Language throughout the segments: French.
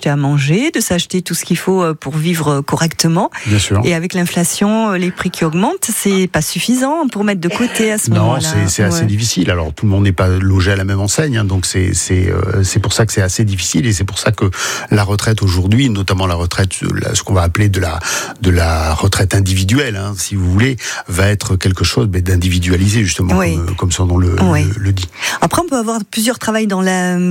s'acheter à manger, de s'acheter tout ce qu'il faut pour vivre correctement. Bien sûr. Et avec l'inflation, les prix qui augmentent, c'est pas suffisant pour mettre de côté à ce moment-là. Non, c'est assez difficile. Alors tout le monde n'est pas logé à la même enseigne, hein, donc c'est pour ça que c'est assez difficile, et c'est pour ça que la retraite aujourd'hui, notamment la retraite, ce qu'on va appeler de la retraite individuelle, hein, si vous voulez, va être quelque chose d'individualisé, justement, comme son nom le dit. Après, on peut avoir plusieurs travails dans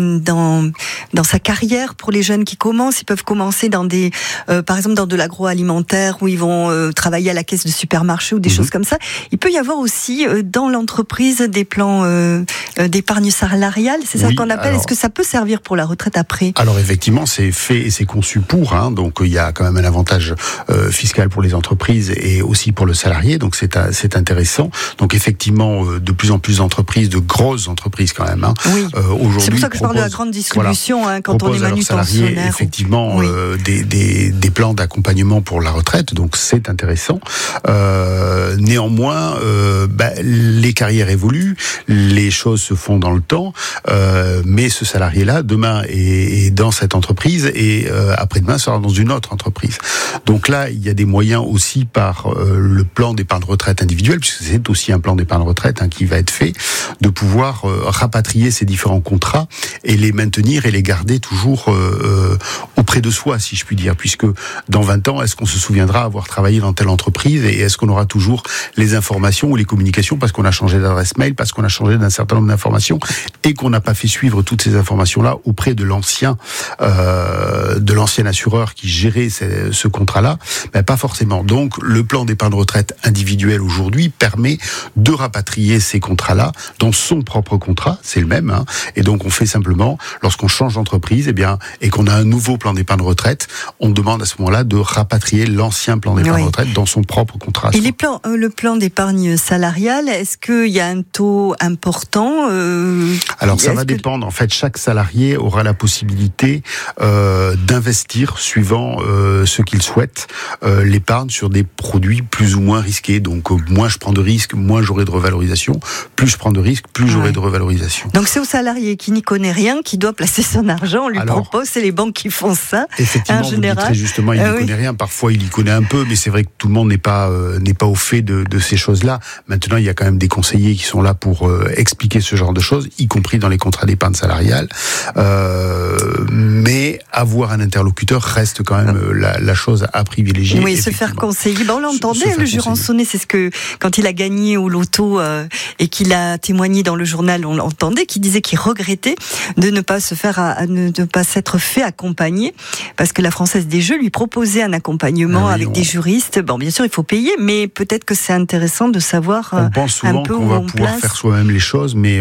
sa carrière. Pour les jeunes qui commencent, ils peuvent commencer dans par exemple dans de l'agroalimentaire, où ils vont travailler à la caisse de supermarché ou des choses comme ça. Il peut y avoir aussi dans l'entreprise des plans d'épargne salariale, c'est ça qu'on appelle. Est-ce que ça peut servir pour la retraite après ? Alors effectivement, c'est fait et c'est conçu pour, hein, donc il y a quand même un avantage fiscal pour les entreprises et aussi pour le salarié, donc c'est intéressant. Donc effectivement, de plus en plus d'entreprises, de grosses entreprises quand même, hein, aujourd'hui, c'est pour ça que je parle de la grande distribution, hein, quand on est manutentionnaire. Effectivement, des plans d'accompagnement pour la retraite, donc c'est intéressant. Néanmoins, les carrières évoluent, les choses se font dans le temps, mais ce salarié-là, demain, est dans cette entreprise et après-demain sera dans une autre entreprise. Donc là, il y a des moyens aussi par le plan d'épargne retraite individuel, puisque c'est aussi un plan d'épargne retraite, hein, qui va être fait, de pouvoir rapatrier ces différents contrats et les maintenir et les garder toujours auprès de soi, si je puis dire, puisque dans 20 ans, est-ce qu'on se souviendra avoir travaillé dans telle entreprise, et est-ce qu'on aura toujours les informations ou les communications parce qu'on a changé d'adresse mail, parce qu'on a changé d'un certain nombre d'informations et qu'on n'a pas fait suivre toutes ces informations-là auprès de l'ancien assureur qui gérait ce contrat-là? Pas forcément. Donc, le plan d'épargne retraite individuel aujourd'hui permet de rapatrier ces contrats-là dans son propre contrat, c'est le même, hein, et donc on fait simplement, lorsqu'on change d'entreprise, et qu'on a un nouveau plan d'épargne retraite, on demande à ce moment-là de rapatrier l'ancien plan d'épargne retraite dans son propre contrat. Et le plan d'épargne salariale, est-ce qu'il y a un taux important Alors ça va dépendre. En fait, chaque salarié aura la possibilité d'investir suivant ce qu'il souhaite, l'épargne sur des produits plus ou moins risqués. Donc moins je prends de risques, moins j'aurai de revalorisation. Plus je prends de risques, plus j'aurai de revalorisation. Donc c'est au salarié qui n'y connaît rien qui doit placer son argent. On lui propose, c'est les banques qui font ça. Effectivement, vous dites très justement, il n'y connaît rien. Parfois, il y connaît un peu, mais c'est vrai que tout le monde n'est pas au fait de ces choses-là. Maintenant, il y a quand même des conseillers qui sont là pour expliquer ce genre de choses, y compris dans les contrats d'épargne salariale. Mais avoir un interlocuteur reste quand même la chose à privilégier. Oui, se faire conseiller. On l'entendait, le Jurançonnet, c'est ce que, quand il a gagné au loto et qu'il a témoigné dans le journal, on l'entendait, qu'il disait qu'il regrettait de ne pas s'être fait accompagner, parce que la Française des Jeux lui proposait un accompagnement avec des juristes. Bon, bien sûr, il faut payer, mais peut-être que c'est intéressant de savoir on pense souvent un peu qu'on va pouvoir faire soi-même les choses, mais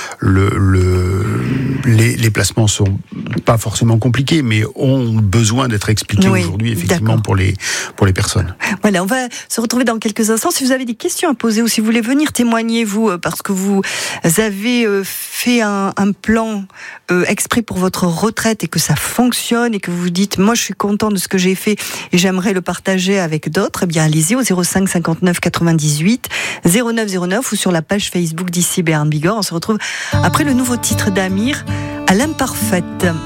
les placements sont pas forcément compliqués, mais ont besoin d'être expliqués aujourd'hui, effectivement, pour les personnes. Voilà, on va se retrouver dans quelques instants. Si vous avez des questions à poser ou si vous voulez venir témoigner, vous, parce que vous avez fait un plan exprès pour votre retraite et que ça fonctionne et que vous dites, moi je suis content de ce que j'ai fait et j'aimerais le partager avec d'autres, eh bien allez-y au 05 59 98 09 09 ou sur la page Facebook d'Ici Béarn Bigorre. On se retrouve après le nouveau titre d'Amir, à l'imparfaite.